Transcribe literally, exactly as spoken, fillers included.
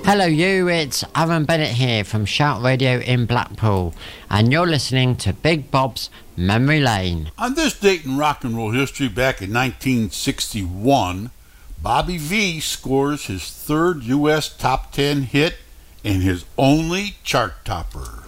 Hello you, it's Aaron Bennett here from Shout Radio in Blackpool, and you're listening to Big Bob's Memory Lane. On this date in rock and roll history, back in nineteen sixty-one, Bobby Vee scores his third U S top ten hit and his only chart topper.